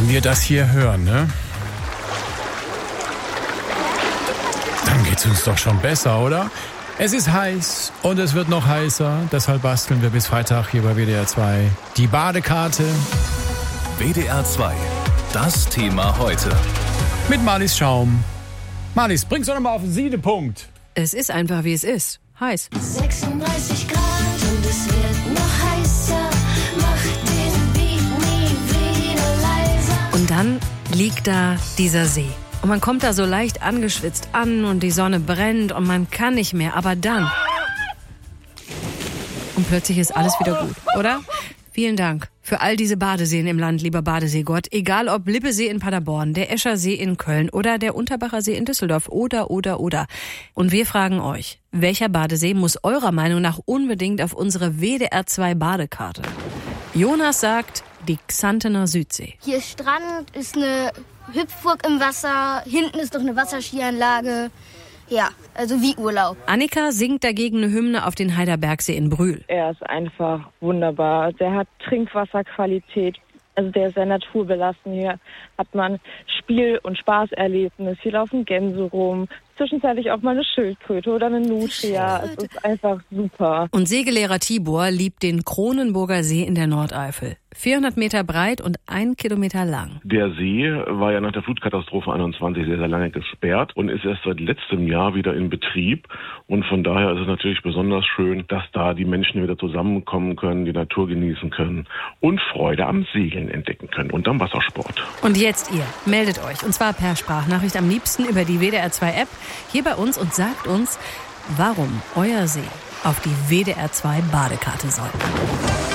Wenn wir das hier hören, ne? Dann geht's uns doch schon besser, oder? Es ist heiß und es wird noch heißer. Deshalb basteln wir bis Freitag hier bei WDR 2 die Badekarte. WDR 2, das Thema heute. Mit Marlies Schaum. Marlies, bring's doch nochmal auf den Siedepunkt. Es ist einfach, wie es ist. Heiß. 36 Grad und es wird noch heißer. Mach den Beat nie wieder leiser. Und dann liegt da dieser See. Und man kommt da so leicht angeschwitzt an und die Sonne brennt und man kann nicht mehr. Aber dann... Und plötzlich ist alles wieder gut, oder? Vielen Dank für all diese Badeseen im Land, lieber Badeseegott. Egal ob Lippesee in Paderborn, der Escher See in Köln oder der Unterbacher See in Düsseldorf oder. Und wir fragen euch, welcher Badesee muss eurer Meinung nach unbedingt auf unsere WDR 2 Badekarte? Jonas sagt, die Xantener Südsee. Hier ist Strand, ist eine Hüpfburg im Wasser, hinten ist noch eine Wasserskianlage. Ja, also wie Urlaub. Annika singt dagegen eine Hymne auf den Heiderbergsee in Brühl. Er ist einfach wunderbar. Der hat Trinkwasserqualität. Also der ist sehr naturbelassen. Hier hat man Spiel- und Spaßerlebnis. Hier laufen Gänse rum. Zwischenzeitlich auch mal eine Schildkröte oder eine Nutria. Es ist einfach super. Und Segellehrer Tibor liebt den Kronenburger See in der Nordeifel. 400 Meter breit und 1 Kilometer lang. Der See war ja nach der Flutkatastrophe 21 sehr, sehr lange gesperrt und ist erst seit letztem Jahr wieder in Betrieb. Und von daher ist es natürlich besonders schön, dass da die Menschen wieder zusammenkommen können, die Natur genießen können und Freude am Segeln entdecken können und am Wassersport. Und jetzt ihr, meldet euch, und zwar per Sprachnachricht, am liebsten über die WDR 2 App, hier bei uns, und sagt uns, warum euer See auf die WDR 2 Badekarte soll.